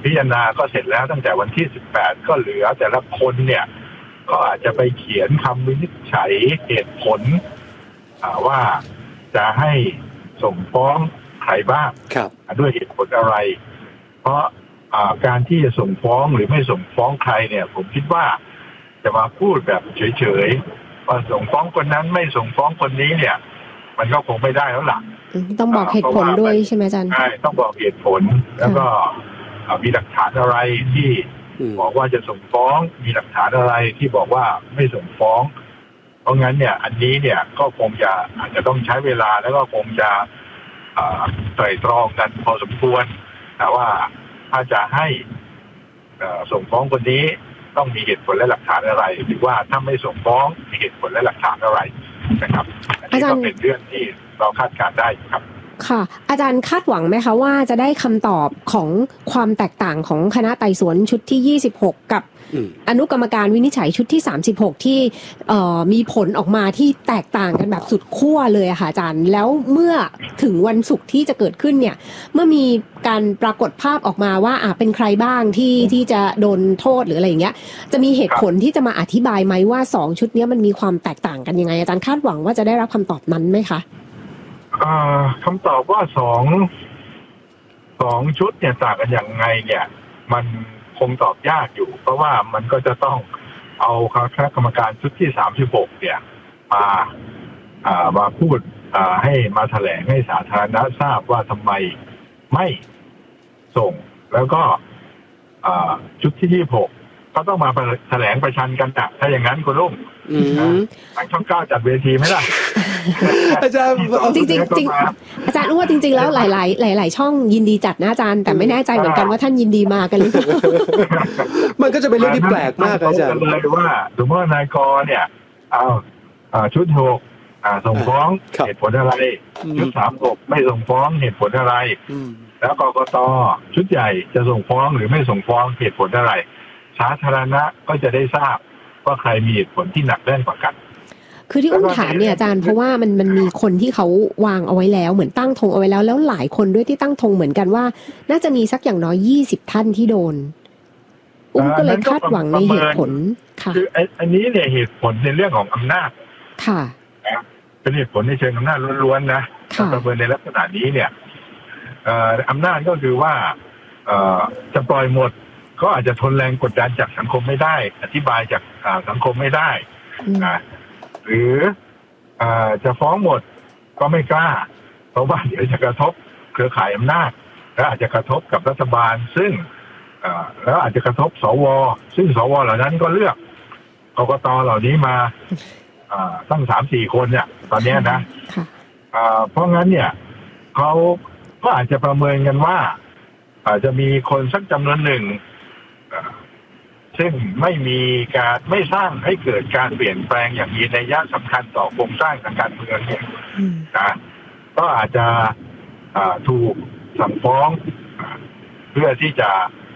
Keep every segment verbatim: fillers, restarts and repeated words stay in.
พิจารณาก็เสร็จแล้วตั้งแต่วันที่สิบแปดก็เหลือแต่ละคนเนี่ยก็อาจจะไปเขียนคำวินิจฉัยเหตุผลว่าจะให้ส่งฟ้องใครบ้างด้วยเหตุผลอะไรเพราะการที่จะส่งฟ้องหรือไม่ส่งฟ้องใครเนี่ยผมคิดว่าจะมาพูดแบบเฉยๆว่าส่งฟ้องคนนั้นไม่ส่งฟ้องคนนี้เนี่ยมันก็คงไม่ได้แล้วล่ะต้องบอกเหตุผลด้วยใช่ไหมอาจารย์ใช่ต้องบอกเหตุผลแล้วก็มีหลักฐานอะไรที่บอกว่าจะส่งฟ้องมีหลักฐานอะไรที่บอกว่าไม่ส่งฟ้องเพราะงั้นเนี่ยอันนี้เนี่ยก็คงจะอาจจะต้องใช้เวลาแล้วก็คงจะไตร่ตรองกันพอสมควรแต่ว่าถ้าจะให้ส่งฟ้องคนนี้ต้องมีเหตุผลและหลักฐานอะไรหรือว่าถ้าไม่ส่งฟ้องมีเหตุผลและหลักฐานอะไรนะครับอันนี้ก็เป็นเรื่องที่เราคาดการณ์ได้ครับค่ะอาจารย์คาดหวังไหมคะว่าจะได้คำตอบของความแตกต่างของคณะไต่สวนชุดที่ยี่สิบหกกับอนุกรรมการวินิจฉัยชุดที่สามสิบหกที่เอ่อมีผลออกมาที่แตกต่างกันแบบสุดขั้วเลยอะค่ะอาจารย์แล้วเมื่อถึงวันศุกร์ที่จะเกิดขึ้นเนี่ยเมื่อมีการปรากฏภาพออกมาว่าอ่ะเป็นใครบ้างที่ที่จะโดนโทษหรืออะไรอย่างเงี้ยจะมีเหตุผลที่จะมาอธิบายไหมว่าสองชุดนี้มันมีความแตกต่างกันยังไงอาจารย์คาดหวังว่าจะได้รับคำตอบนั้นไหมคะคำตอบว่าสองสองชุดเนี่ยต่างกันอย่างไงเนี่ยมันคงตอบยากอยู่เพราะว่ามันก็จะต้องเอาคณะกรรมการชุดที่สามสิบหกเนี่ยมาอ่ามาพูดอ่าให้มาแถลงให้สาธารณะทราบว่าทำไมไม่ส่งแล้วก็อ่าชุดที่ยี่สิบหกก็ต้องมาแถลงประชันกันนะถ้าอย่างนั้นคุณลุงทางช่องเก้าจัดเวทีไหมล่ะอาจารย์จริงจริงจริงอาจารย์ว่าจริงๆแล้วหลายๆหลายๆช่องยินดีจัดนะอาจารย์แต่ไม่แน่ใจเหมือนกันว่าท่านยินดีมากันหรือเปล่ามันก็จะเป็นเรื่องที่แปลกมากอาจารย์เลยว่าสมมติว่านายกเนี่ยเอาชุดหกส่งฟ้องเหตุผลอะไรชุดสามหกไม่ส่งฟ้องเหตุผลอะไรแล้วกกตชุดใหญ่จะส่งฟ้องหรือไม่ส่งฟ้องเหตุผลอะไรสาธารณะก็จะได้ทราบว่าใครมีเหตุผลที่หนักแน่นกว่ากันคือที่อุ้มถามเนี่ยอาจารย์เพราะว่ามันมันมีคนที่เขาวางเอาไว้แล้วเหมือนตั้งธงเอาไว้แล้วแล้วหลายคนด้วยที่ตั้งธงเหมือนกันว่าน่าจะมีสักอย่างน้อยยี่สิบท่านที่โดนอุ้มก็เลยคาดหวังในเหตุผลค่ะคืออันนี้เนี่ยเหตุผลในเรื่องของอำนาจค่ะเป็นเหตุผลในเชิงอำนาจล้วนๆนะประเมินในลักษณะนี้เนี่ยอำนาจก็คือว่าจะปล่อยหมดก็อาจจะทนแรงกดดันจากสังคมไม่ได้อธิบายจากสังคมไม่ได้นะหรือจะฟ้องหมดก็ไม่กล้าเพราะว่าเดี๋ยวจะกระทบเครือข่ายอำนาจและอาจจะกระทบกับรัฐบาลซึ่งแล้วอาจจะกระทบสวซึ่งสวเหล่านั้นก็เลือกกกตเหล่านี้มาตั้งสามสี่คนเนี่ยตอนนี้นะเพราะงั้นเนี่ยเขาก็อาจจะประเมินกันว่าอาจจะมีคนสักจำนวนหนึ่งซึ่งไม่มีการไม่สร้างให้เกิดการเปลี่ยนแปลงอย่างมีนัยสำคัญต่อโครงสร้างทางการเมืองเนี่ยนะก็อาจจะถูกสั่งฟ้องเพื่อที่จะ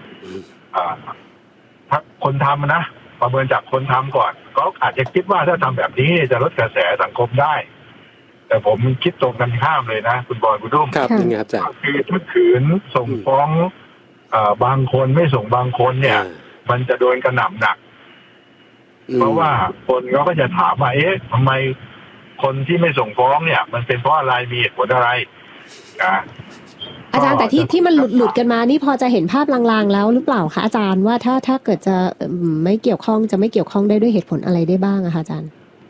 ถ้าคนทำนะประเมินจากคนทำก่อนก็อาจจะคิดว่าถ้าทำแบบนี้จะลดกระแสสังคมได้แต่ผมคิดตรงกันข้ามเลยนะคุณบอยคุณรุ่มครับยังไงครับจ๊ะคือทุกขืนส่งฟ้องบางคนไม่ส่งบางคนเนี่ยมันจะโดนกระหน่ำหนักเพราะว่าคนเขาก็จะถามว่าเอ๊ะทำไมคนที่ไม่ส่งฟ้องเนี่ยมันเป็นเพราะอะไรมีเหตุผลอะไรนะอาจารย์แต่ที่ที่มันหลุดหลุดกันมานี่พอจะเห็นภาพลางๆแล้วหรือเปล่าคะอาจารย์ว่าถ้าถ้าเกิดจะไม่เกี่ยวข้องจะไม่เกี่ยวข้องได้ด้วยเหตุผลอะไรได้บ้างอะคะอาจารย์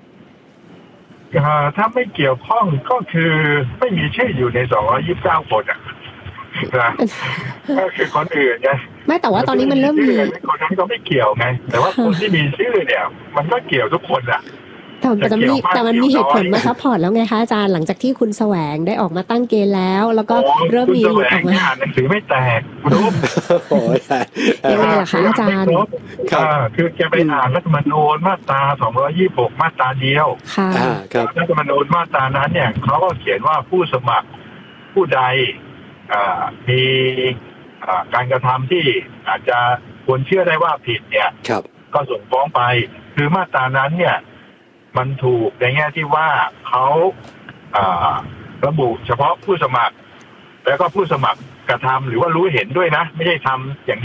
ถ้าไม่เกี่ยวข้องก็คือไม่มีชื่ออยู่ในสองร้อยยี่สิบเก้าคนอ่ะนะก็คือคนอื่นไงไม่แต่ว่าตอนนี้มันเริ่มมีคนนั้นก็ไม่เกี่ยวไงแต่ว่าคนที่มีชื่อเนี่ยมันก็เกี่ยวทุกคนอ่ะแต่มันมีแต่มันมีเหตุผลมาซัพพอร์ตแล้วไงคะอาจารย์หลังจากที่คุณแสวงได้ออกมาตั้งเกณฑ์แล้วแล้วก็เริ่มมีหลุดออกมาอ่านหนังสือไม่แตกรู้ยังไงล่ะคะอาจารย์คือแกไปอ่านรัฐธรรมนูญมาตราสองร้อยยี่สิบหกมาตราเดียวค่ะรัฐธรรมนูญมาตรานั้นเนี่ยเขาก็เขียนว่าผู้สมัครผู้ใดมีการกระทำที่อาจจะควรเชื่อได้ว่าผิดเนี่ยก็ส่งฟ้องไปคือมาตรานั้นเนี่ยมันถูกในแง่ที่ว่าเขาระบุเฉพาะผู้สมัครแล้วก็ผู้สมัครกระทำหรือว่ารู้เห็นด้วยนะไม่ใช่ทำอย่าง